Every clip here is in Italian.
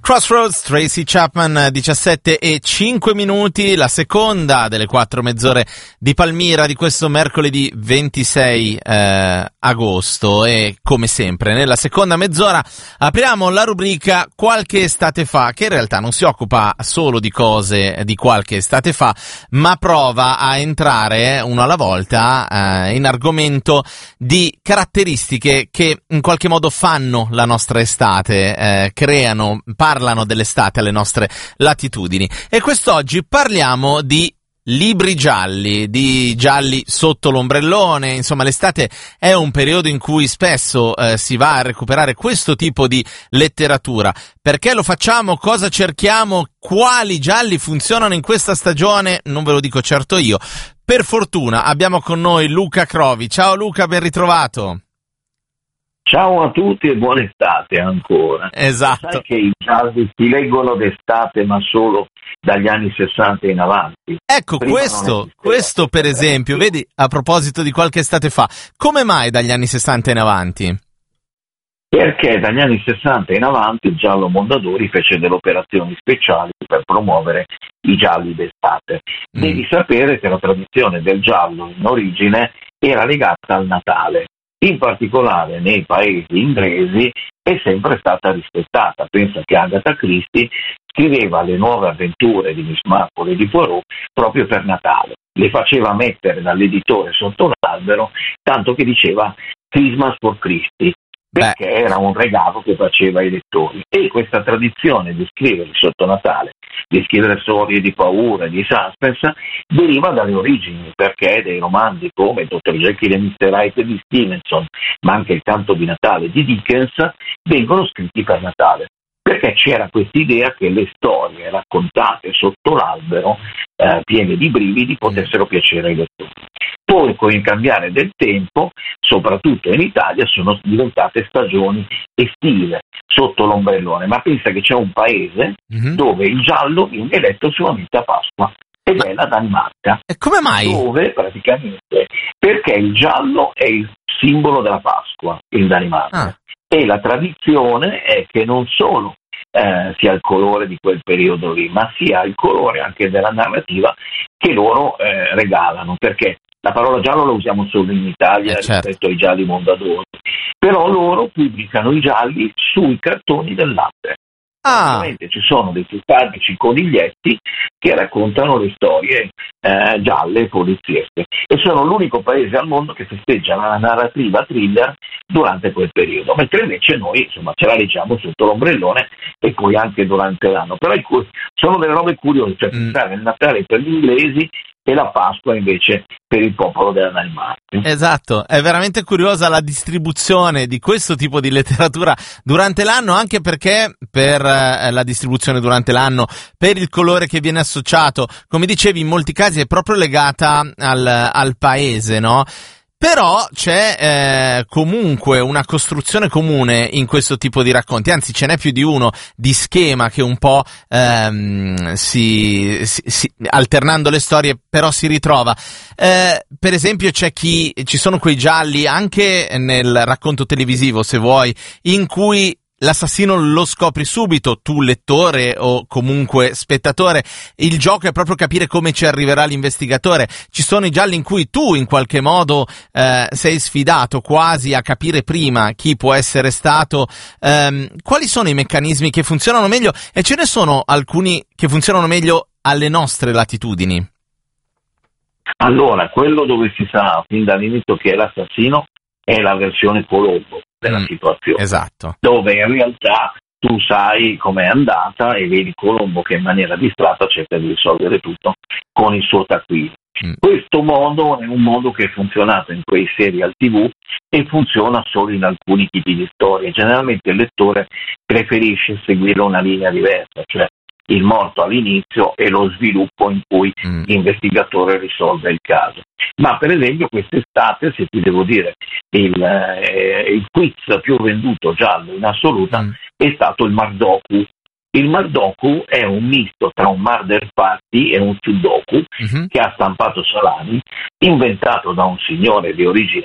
Crossroads, Tracy Chapman, 17:05, la seconda delle 4 mezz'ore di Palmira di questo mercoledì 26 agosto, e come sempre nella seconda mezz'ora apriamo la rubrica Qualche estate fa, che in realtà non si occupa solo di cose di qualche estate fa, ma prova a entrare uno alla volta in argomento di caratteristiche che in qualche modo fanno la nostra estate, parlano dell'estate alle nostre latitudini. E quest'oggi parliamo di libri gialli, di gialli sotto l'ombrellone. Insomma, l'estate è un periodo in cui spesso si va a recuperare questo tipo di letteratura. Perché lo facciamo? Cosa cerchiamo? Quali gialli funzionano in questa stagione? Non ve lo dico certo io. Per fortuna abbiamo con noi Luca Crovi. Ciao Luca, ben ritrovato. Ciao a tutti e buona estate ancora. Esatto. Sai che i gialli si leggono d'estate ma solo dagli anni 60 in avanti. Ecco, questo per esempio, vedi, a proposito di qualche estate fa, come mai dagli anni 60 in avanti? Perché dagli anni 60 in avanti il giallo Mondadori fece delle operazioni speciali per promuovere i gialli d'estate. Devi sapere che la tradizione del giallo in origine era legata al Natale. In particolare nei paesi inglesi è sempre stata rispettata. Pensa che Agatha Christie scriveva le nuove avventure di Miss Marple e di Poirot proprio per Natale. Le faceva mettere dall'editore sotto l'albero, tanto che diceva Christmas for Christie, perché era un regalo che faceva ai lettori. E questa tradizione di scrivere sotto Natale, di scrivere storie di paura, di suspense, deriva dalle origini, perché dei romanzi come Dr. Jekyll e Mr. Hyde di Stevenson, ma anche Il canto di Natale di Dickens, vengono scritti per Natale. Perché c'era questa idea che le storie raccontate sotto l'albero, piene di brividi, potessero piacere ai lettori. Poi, con il cambiare del tempo, soprattutto in Italia, sono diventate stagioni estive sotto l'ombrellone. Ma pensa che c'è un paese dove il giallo viene letto solamente a Pasqua, ed è la Danimarca. E come mai? Dove praticamente, perché il giallo è il simbolo della Pasqua in Danimarca. E la tradizione è che non solo sia il colore di quel periodo lì, ma sia il colore anche della narrativa che loro regalano, perché la parola giallo la usiamo solo in Italia rispetto ai gialli Mondadori, però loro pubblicano i gialli sui cartoni del latte. Ovviamente ci sono dei simpatici coniglietti che raccontano le storie gialle e poliziesche, e sono l'unico paese al mondo che festeggia la narrativa thriller durante quel periodo, mentre invece noi insomma ce la leggiamo sotto l'ombrellone e poi anche durante l'anno. Però sono delle robe curiose, cioè pensare il Natale per gli inglesi e la Pasqua invece per il popolo della Danimarca. Esatto, è veramente curiosa la distribuzione di questo tipo di letteratura durante l'anno, anche perché per la distribuzione durante l'anno, per il colore che viene associato, come dicevi, in molti casi è proprio legata al paese, no? Però c'è comunque una costruzione comune in questo tipo di racconti, anzi ce n'è più di uno di schema che un po' alternando le storie però si ritrova. Per esempio ci sono quei gialli anche nel racconto televisivo, se vuoi, in cui l'assassino lo scopri subito, tu lettore o comunque spettatore. Il gioco è proprio capire come ci arriverà l'investigatore. Ci sono i gialli in cui tu in qualche modo sei sfidato quasi a capire prima chi può essere stato. Quali sono i meccanismi che funzionano meglio? E ce ne sono alcuni che funzionano meglio alle nostre latitudini. Allora, quello dove si sa fin dall'inizio che è l'assassino è la versione Colombo della situazione, esatto, dove in realtà tu sai com'è andata e vedi Colombo che in maniera distratta cerca di risolvere tutto con il suo taccuino. Questo modo è un modo che è funzionato in quei serial TV e funziona solo in alcuni tipi di storie. Generalmente il lettore preferisce seguire una linea diversa, cioè il morto all'inizio e lo sviluppo in cui l'investigatore risolve il caso. Ma per esempio quest'estate, se ti devo dire, il quiz più venduto giallo in assoluta è stato il Mardoku. Il Mardoku è un misto tra un murder party e un sudoku che ha stampato Salani, inventato da un signore di origine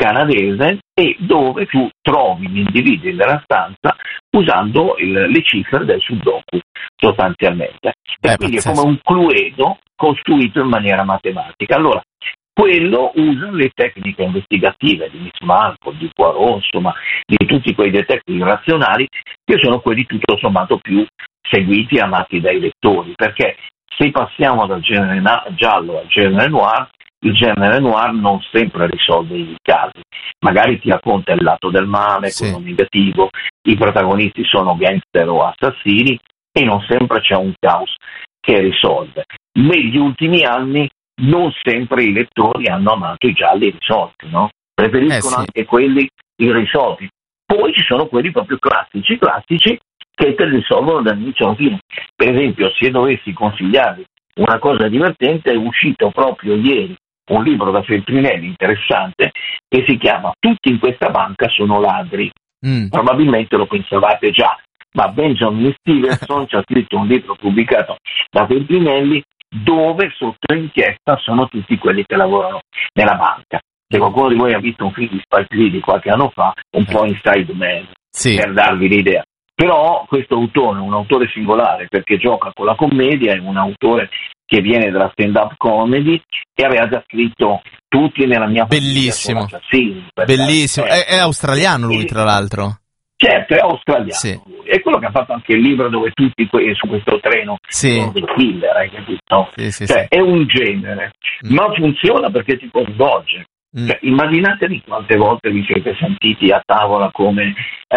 canadese, e dove tu trovi gli individui nella stanza usando le cifre del Sudoku sostanzialmente, e quindi è come un cluedo costruito in maniera matematica. Allora, quello usa le tecniche investigative di Miss Marple, di Poirot, insomma, di tutti quei detective razionali, che sono quelli tutto sommato più seguiti e amati dai lettori, perché se passiamo dal genere giallo al genere noir, il genere noir non sempre risolve i casi, magari ti racconta il lato del male, quello negativo, i protagonisti sono gangster o assassini e non sempre c'è un caos che risolve. Negli ultimi anni non sempre i lettori hanno amato i gialli risolti, no? Preferiscono anche quelli irrisolti. Poi ci sono quelli proprio classici che te li risolvono dall'inizio alla fine. Per esempio, se dovessi consigliarvi una cosa divertente, è uscito proprio ieri un libro da Feltrinelli interessante che si chiama Tutti in questa banca sono ladri. Probabilmente lo pensavate già, ma Benjamin Stevenson ci ha scritto un libro pubblicato da Feltrinelli dove sotto inchiesta sono tutti quelli che lavorano nella banca. Se qualcuno di voi ha visto un film di Spike Lee di qualche anno fa, un po' Inside Man, per darvi l'idea. Però questo autore è un autore singolare perché gioca con la commedia, è un autore che viene dalla stand-up comedy e aveva già scritto Tutti nella mia famiglia. Bellissimo, bellissimo. È australiano lui, tra l'altro. Certo, è australiano. È quello che ha fatto anche il libro dove tutti su questo treno sono dei killer, hai capito? È un genere, ma funziona perché ti coinvolge. Cioè, immaginatevi quante volte vi siete sentiti a tavola come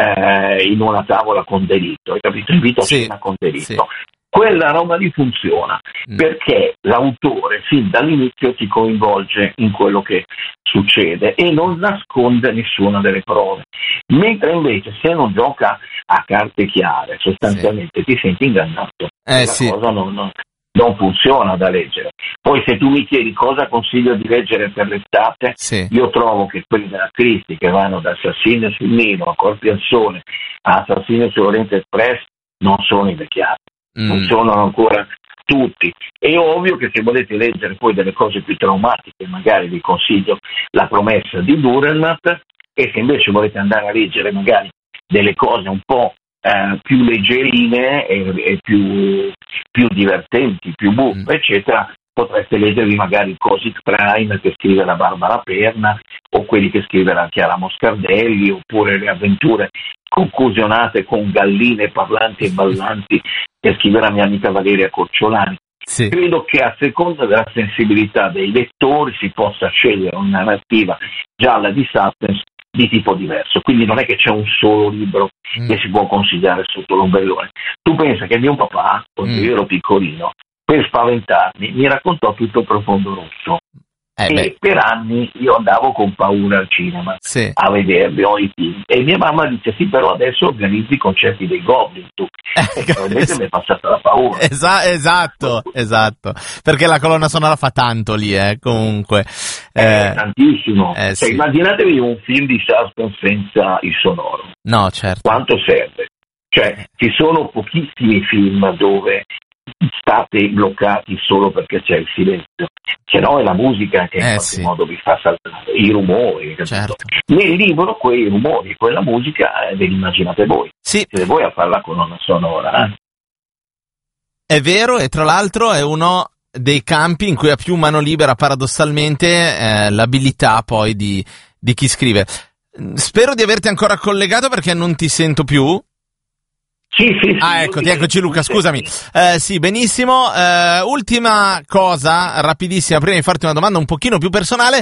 in una tavola con delitto, hai capito? Invito a cena con delitto. Quella roba lì funziona perché l'autore fin dall'inizio ti coinvolge in quello che succede e non nasconde nessuna delle prove, mentre invece se non gioca a carte chiare sostanzialmente ti senti ingannato. Cosa non funziona da leggere. Poi se tu mi chiedi cosa consiglio di leggere per l'estate, io trovo che quelli della Christie che vanno da Assassino sul Nilo a Corpi al Sole a Assassino sull'Oriente Express non sono invecchiati, funzionano ancora tutti. È ovvio che se volete leggere poi delle cose più traumatiche magari vi consiglio La promessa di Dürrenmatt, e se invece volete andare a leggere magari delle cose un po' più leggerine e più divertenti, più buffe, eccetera, potreste leggervi magari Così Crime che scrive la Barbara Perna o quelli che scrive la Chiara Moscardelli, oppure Le avventure confusionate con galline parlanti e ballanti che scrive la mia amica Valeria Corciolani. Credo che a seconda della sensibilità dei lettori si possa scegliere una narrativa gialla di suspense di tipo diverso, quindi non è che c'è un solo libro che si può consigliare sotto l'ombrellone. Tu pensa che mio papà, quando io ero piccolino, per spaventarmi mi raccontò Tutto Profondo Rosso e per anni io andavo con paura al cinema a vederli i film, e mia mamma dice però adesso organizzi i concerti dei Goblin tu, e probabilmente mi è passata la paura. Esatto, perché la colonna sonora fa tanto lì, comunque tantissimo. Immaginatevi un film di suspense senza il sonoro, quanto serve? Cioè ci sono pochissimi film dove state bloccati solo perché c'è il silenzio, se no è la musica che in qualche modo vi fa saltare, i rumori, nel libro quei rumori, quella musica ve li immaginate voi, siete voi a fare la colonna sonora. È vero, e tra l'altro è uno dei campi in cui ha più mano libera paradossalmente l'abilità poi di chi scrive. Spero di averti ancora collegato perché non ti sento più. Sì. Eccoci Luca, scusami. Sì, benissimo. Ultima cosa, rapidissima, prima di farti una domanda un pochino più personale.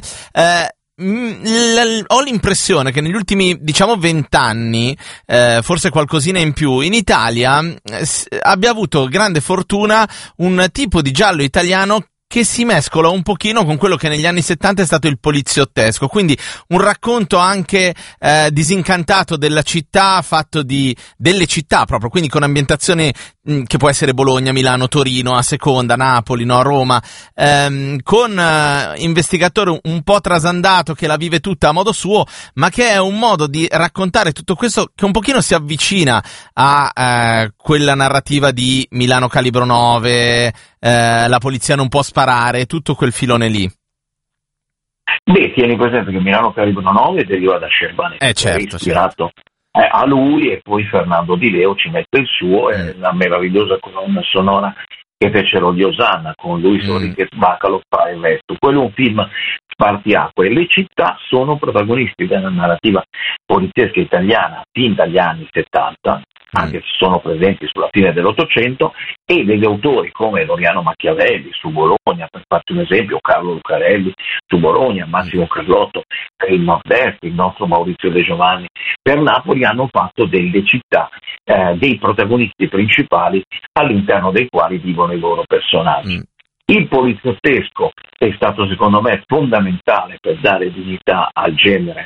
Ho l'impressione che negli ultimi, 20 anni, forse qualcosina in più, in Italia abbia avuto grande fortuna un tipo di giallo italiano che si mescola un pochino con quello che negli anni 70 è stato il poliziottesco, quindi un racconto anche disincantato della città, fatto delle città proprio, quindi con ambientazione che può essere Bologna, Milano, Torino, a seconda, Napoli, Roma, con investigatore un po' trasandato che la vive tutta a modo suo, ma che è un modo di raccontare tutto questo che un pochino si avvicina a quella narrativa di Milano Calibro 9, la polizia non può sparare, tutto quel filone lì. Beh, tieni presente che Milano Calibro 9 deriva da Scerbanecco, Certo, ispirato a lui, e poi Fernando Di Leo ci mette il suo, e la meravigliosa colonna sonora che fecero di Osanna con Luis Enriquez Bacalov fa il resto. Quello è un film spartiacque, e le città sono protagonisti della narrativa poliziesca italiana fin dagli anni 70, anche se sono presenti sulla fine dell'Ottocento, e degli autori come Loriano Machiavelli su Bologna, per farti un esempio, Carlo Lucarelli su Bologna, Massimo Carlotto per il Nord-Est, il nostro Maurizio De Giovanni per Napoli, hanno fatto delle città dei protagonisti principali all'interno dei quali vivono i loro personaggi. Il poliziottesco è stato secondo me fondamentale per dare dignità al genere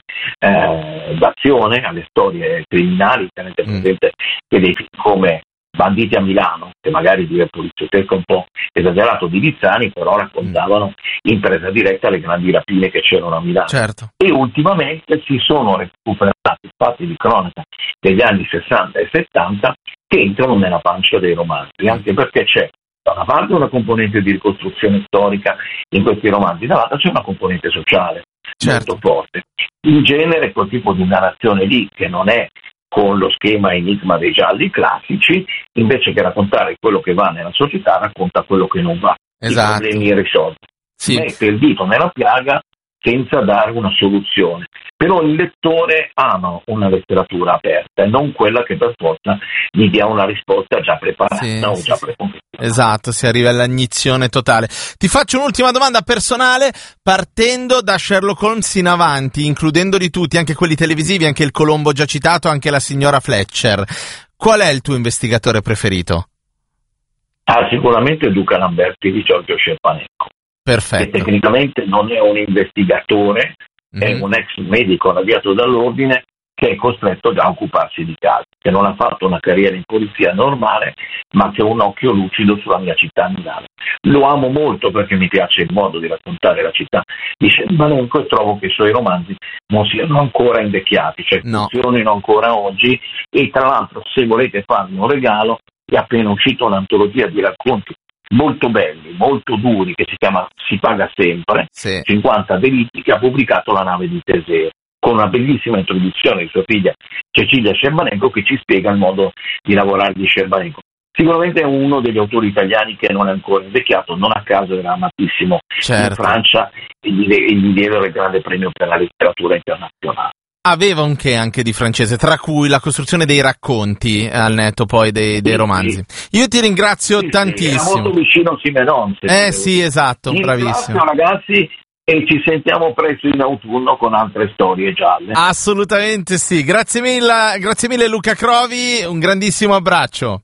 d'azione, alle storie criminali. Tenete presente che dei film come Banditi a Milano, che magari dire poliziottesco un po' esagerato, di Lizzani, però raccontavano in presa diretta le grandi rapine che c'erano a Milano. Certo. E ultimamente si sono recuperati fatti di cronaca degli anni 60 e 70 che entrano nella pancia dei romanzi, anche perché c'è da una parte una componente di ricostruzione storica in questi romanzi, dall'altra c'è una componente sociale molto forte. In genere quel tipo di narrazione lì, che non è con lo schema enigma dei gialli classici, invece che raccontare quello che va nella società, racconta quello che non va, i problemi irrisolti. Mette il dito nella piaga senza dare una soluzione. Però il lettore ama una letteratura aperta e non quella che per forza gli dia una risposta già preparata o già preconfezionata. Esatto, si arriva all'agnizione totale. Ti faccio un'ultima domanda personale, partendo da Sherlock Holmes in avanti, includendoli tutti, anche quelli televisivi, anche il Colombo già citato, anche la signora Fletcher. Qual è il tuo investigatore preferito? Sicuramente Duca Lamberti di Giorgio Scerbanecco. Perfetto. Che tecnicamente non è un investigatore, è un ex medico avviato dall'ordine che è costretto a occuparsi di casi, che non ha fatto una carriera in polizia normale, ma che ha un occhio lucido sulla mia città Milano. Lo amo molto perché mi piace il modo di raccontare la città di Scerbanecco, e trovo che i suoi romanzi non siano ancora invecchiati, cioè funzionino ancora oggi. E tra l'altro, se volete farmi un regalo, è appena uscita un'antologia di racconti molto belli, molto duri, che si chiama Si paga sempre, 50 delitti, che ha pubblicato La nave di Teseo, con una bellissima introduzione di sua figlia Cecilia Scerbanecco, che ci spiega il modo di lavorare di Scerbanecco. Sicuramente è uno degli autori italiani che non è ancora invecchiato, non a caso era amatissimo in Francia e gli diedero il grande premio per la letteratura internazionale. Aveva un che anche di francese, tra cui la costruzione dei racconti al netto poi dei romanzi. Io ti ringrazio tantissimo. Era molto vicino a Simenon. Sì, esatto, bravissimo. Ragazzi, e ci sentiamo presto in autunno con altre storie gialle. Assolutamente sì. Grazie mille Luca Crovi, un grandissimo abbraccio.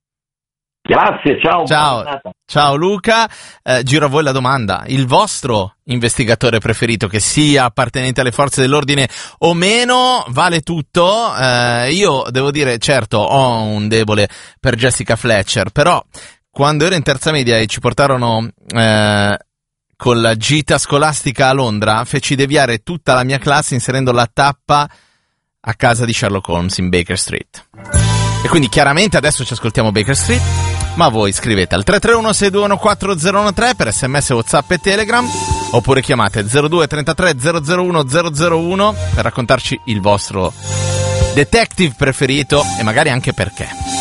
Grazie, ciao. Ciao Luca, giro a voi la domanda: il vostro investigatore preferito, che sia appartenente alle forze dell'ordine o meno, vale tutto. Io devo dire, certo, ho un debole per Jessica Fletcher, però quando ero in terza media e ci portarono con la gita scolastica a Londra, feci deviare tutta la mia classe inserendo la tappa a casa di Sherlock Holmes in Baker Street. E quindi chiaramente adesso ci ascoltiamo Baker Street, ma voi scrivete al 331-621-4013 per SMS, WhatsApp e Telegram, oppure chiamate 02 33 001 001 per raccontarci il vostro detective preferito e magari anche perché.